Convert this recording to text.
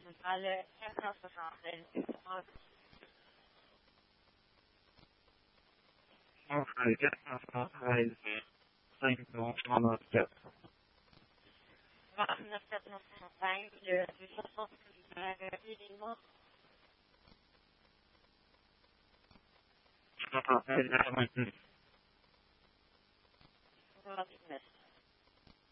centrale 476. Entrée 413, 5 ans, 94. 29 465, le 60 événement. Appel 89. 29.